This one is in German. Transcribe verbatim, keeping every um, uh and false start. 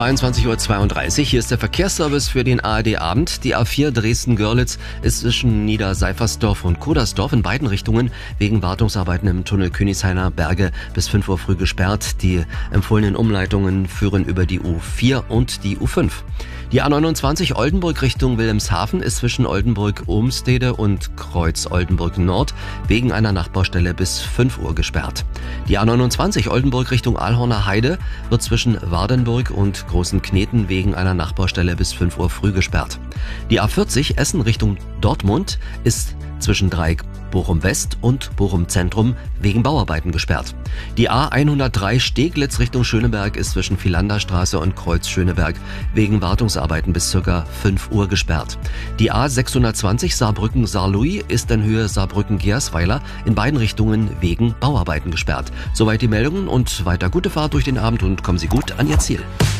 einundzwanzig Uhr zweiunddreißig, hier ist der Verkehrsservice für den A R D-Abend. Die A vier Dresden-Görlitz ist zwischen Niederseifersdorf und Kodersdorf in beiden Richtungen wegen Wartungsarbeiten im Tunnel Königshainer Berge bis fünf Uhr früh gesperrt. Die empfohlenen Umleitungen führen über die U vier und die U fünf. Die A neunundzwanzig Oldenburg Richtung Wilhelmshaven ist zwischen Oldenburg-Ohmstede und Kreuz Oldenburg Nord wegen einer Nachbaustelle bis fünf Uhr gesperrt. Die A neunundzwanzig Oldenburg Richtung Alhorner Heide wird zwischen Wardenburg und Großen Kneten wegen einer Nachbaustelle bis fünf Uhr früh gesperrt. Die A vierzig Essen Richtung Dortmund ist zwischen Dreieck Bochum West und Bochum Zentrum wegen Bauarbeiten gesperrt. Die A hundertdrei Steglitz Richtung Schöneberg ist zwischen Philanderstraße und Kreuz Schöneberg wegen Wartungsarbeiten bis ca. fünf Uhr gesperrt. Die A sechshundertzwanzig Saarbrücken-Saarlouis ist in Höhe Saarbrücken-Gersweiler in beiden Richtungen wegen Bauarbeiten gesperrt. Soweit die Meldungen und weiter gute Fahrt durch den Abend und kommen Sie gut an Ihr Ziel.